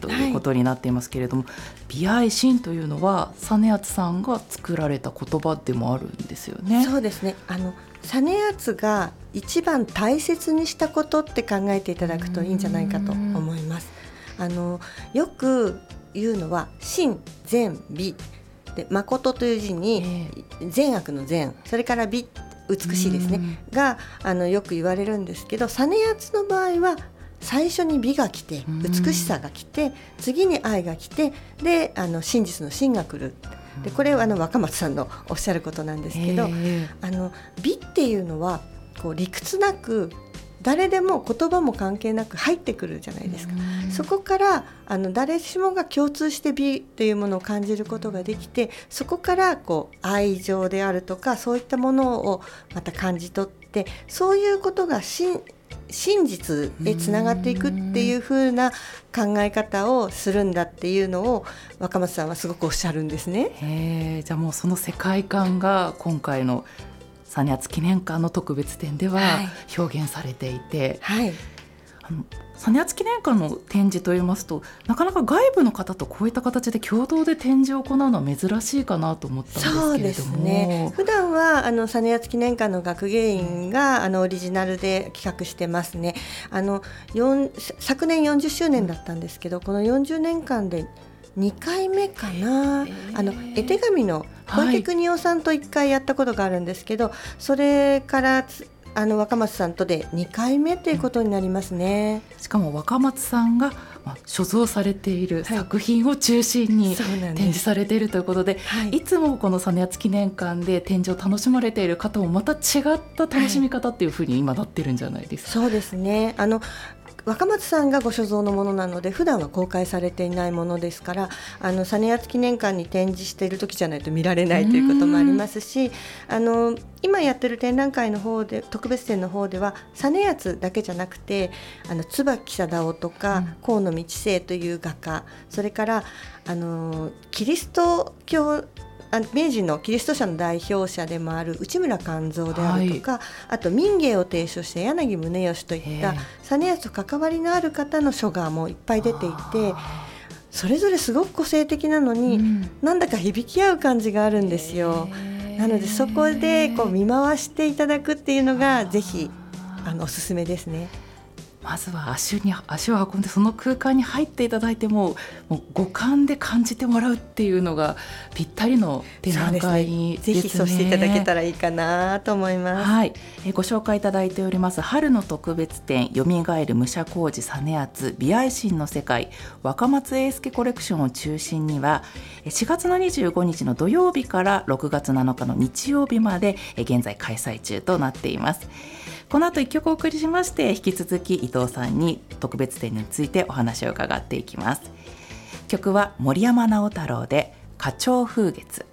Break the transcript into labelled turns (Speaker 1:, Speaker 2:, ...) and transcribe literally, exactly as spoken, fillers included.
Speaker 1: ということになっていますけれども、はい、美愛心というのは実篤さんが作られた言葉でもあるんですよね。
Speaker 2: そうですね、あの実篤が一番大切にしたことって考えていただくといいんじゃないかと思います。あのよく言うのは真善美で、誠という字に善悪の善、それから美、美しいですねがあのよく言われるんですけど、実篤の場合は最初に美が来て美しさが来て、次に愛が来て、であの真実の真が来る。でこれはあの若松さんのおっしゃることなんですけど、あの美っていうのはこう理屈なく誰でも言葉も関係なく入ってくるじゃないですか。そこからあの誰しもが共通して美というものを感じることができて、そこからこう愛情であるとかそういったものをまた感じ取って、そういうことが真真実へつながっていくっていう風な考え方をするんだっていうのを若松さんはすごくおっしゃるんですね。
Speaker 1: へー、じゃあもうその世界観が今回の実篤記念館の特別展では表現されていて、
Speaker 2: はいはい、
Speaker 1: あの実篤記念館の展示といいますと、なかなか外部の方とこういった形で共同で展示を行うのは珍しいかなと思ったんですけれども。
Speaker 2: そうですね、普段はあの実篤記念館の学芸員があのオリジナルで企画してますね。あのよん昨年よんじゅっしゅうねんだったんですけど、このよんじゅうねんかんでにかいめかな、あの絵手紙の小池邦夫さんといっかいやったことがあるんですけど、はい、それからあの若松さんとでにかいめということになりますね。
Speaker 1: しかも若松さんが、まあ、所蔵されている作品を中心に展示されているということで、はい、いつもこの実篤記念館で展示を楽しまれている方もまた違った楽しみ方っていうふうに今なってるんじゃないですか。
Speaker 2: はい、そうですね、あの若松さんがご所蔵のものなので普段は公開されていないものですから、あの実篤記念館に展示している時じゃないと見られないということもありますし、あの今やってる展覧会の方で特別展の方では実篤だけじゃなくて、あの椿貞夫とか河野道生という画家、それからあのキリスト教明治のキリスト者の代表者でもある内村勘三であるとか、はい、あと民芸を提唱した柳宗悦といった実篤と関わりのある方の書画もいっぱい出ていて、それぞれすごく個性的なのに、うん、なんだか響き合う感じがあるんですよ。なのでそこでこう見回していただくっていうのがぜひあのおすすめですね。
Speaker 1: まずは 足に足を運んでその空間に入っていただいても、もう五感で感じてもらうっていうのがぴったりの展覧会ですね。
Speaker 2: ぜひそうしていただけたらいいかなと思います。
Speaker 1: はい、えご紹介いただいております春の特別展、よみがえる武者小路実篤美愛心の世界若松英介コレクションを中心には、しがつのにじゅうごにちの土曜日からろくがつなのかの日曜日まで現在開催中となっています。この後いっきょくお送りしまして、引き続き伊藤さんに特別展についてお話を伺っていきます。曲は森山直太朗で花鳥風月。